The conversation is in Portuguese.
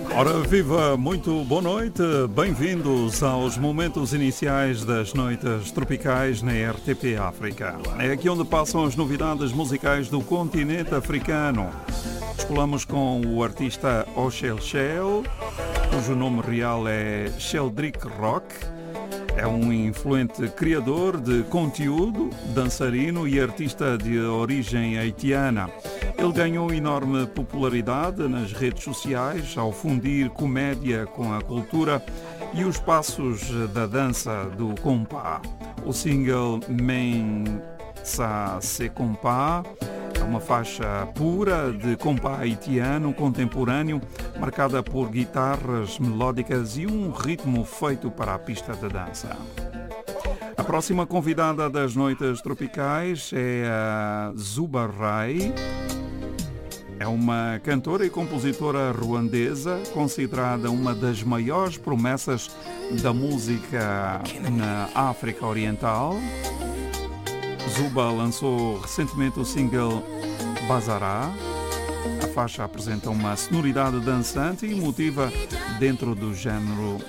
Ora viva, muito boa noite, bem-vindos aos momentos iniciais das noites tropicais na RTP África. É aqui onde passam as novidades musicais do continente africano. Descolamos com o artista Oshel Shell, cujo nome real é Sheldrick Rock. É um influente criador de conteúdo, dançarino e artista de origem haitiana. Ele ganhou enorme popularidade nas redes sociais ao fundir comédia com a cultura e os passos da dança do compa. O single Men Sa Se Compa é uma faixa pura de compa haitiano contemporâneo, marcada por guitarras melódicas e um ritmo feito para a pista de dança. A próxima convidada das noites tropicais é a Zuba Rai. É uma cantora e compositora ruandesa, considerada uma das maiores promessas da música na África Oriental. Zuba lançou recentemente o single Bazará. A faixa apresenta uma sonoridade dançante e emotiva dentro do género